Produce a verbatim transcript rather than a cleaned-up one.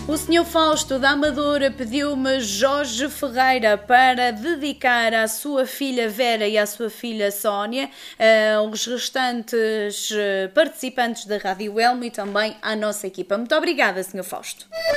O senhor Fausto da Amadora pediu-me Jorge Ferreira para dedicar à sua filha Vera e à sua filha Sónia, aos restantes participantes da Rádio Elmo e também à nossa equipa. Muito obrigada, senhor Fausto.